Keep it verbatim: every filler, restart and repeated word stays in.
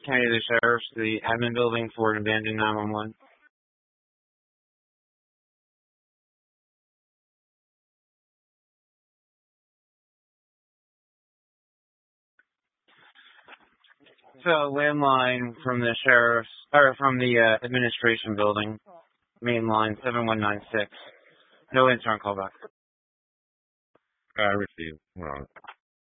County to the Sheriff's, the admin building for an abandoned nine one one. So, landline from the Sheriff's, or from the uh, administration building, main line seven one nine six. No answer on callback. I received. Wrong.